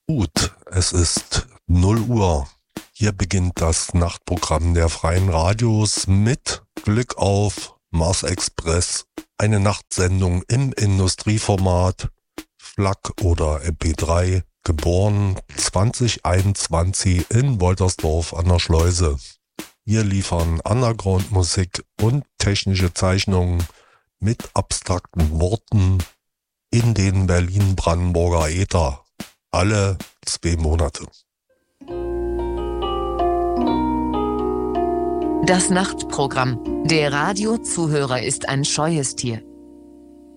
Gut, es ist 0 Uhr. Hier beginnt das Nachtprogramm der Freien Radios mit Glück auf Mars Express, eine Nachtsendung im Industrieformat, FLAC oder MP3, geboren 2021 in Woltersdorf an der Schleuse. Wir liefern Underground-Musik und technische Zeichnungen mit abstrakten Worten in den Berlin-Brandenburger Äther. Alle 2 Monate. Das Nachtprogramm. Der Radiozuhörer ist ein scheues Tier.